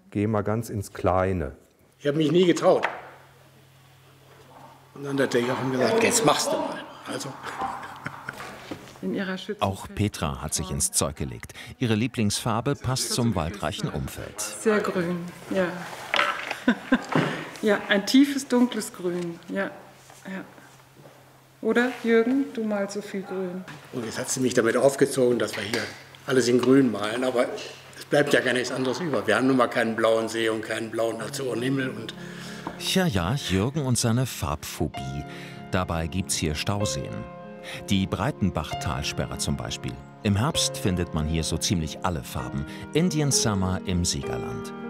geh mal ganz ins Kleine. Ich habe mich nie getraut. Und dann hat der Jochen gesagt, jetzt machst du mal. Also. Auch Petra hat sich ins Zeug gelegt. Ihre Lieblingsfarbe passt zum waldreichen Umfeld. Sehr grün, ja. Ja, ein tiefes, dunkles Grün, ja. Ja. Oder, Jürgen, du malst so viel Grün. Und jetzt hat sie mich damit aufgezogen, dass wir hier alles in Grün malen. Aber es bleibt ja gar nichts anderes über. Wir haben nun mal keinen blauen See und keinen blauen Azurenhimmel. Ja, Jürgen und seine Farbphobie. Dabei gibt's hier Stauseen. Die Breitenbach-Talsperre zum Beispiel. Im Herbst findet man hier so ziemlich alle Farben. Indian Summer im Siegerland.